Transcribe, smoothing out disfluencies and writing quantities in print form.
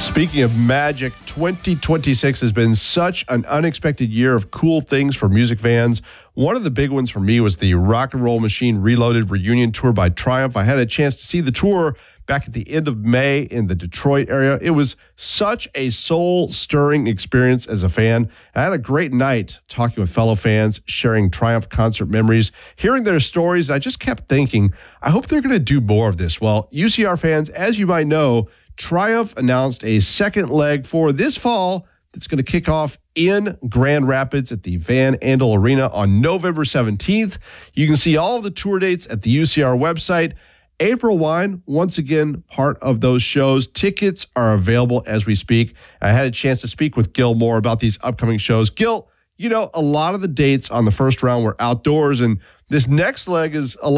Speaking of magic, 2026 has been such an unexpected year of cool things for music fans. One of the big ones for me was the Rock and Roll Machine Reloaded reunion tour by Triumph. I had a chance to see the tour back at the end of May in the Detroit area. It was such a soul-stirring experience as a fan. I had a great night talking with fellow fans, sharing Triumph concert memories, hearing their stories. I just kept thinking, I hope they're going to do more of this. Well, UCR fans, as you might know, Triumph announced a second leg for this fall that's going to kick off in Grand Rapids at the Van Andel Arena on November 17th. You can see all of the tour dates at the UCR website. April Wine, once again, part of those shows. Tickets are available as we speak. I had a chance to speak with Gil Moore about these upcoming shows. Gil, you know, a lot of the dates on the first round were outdoors, and this next leg is a lot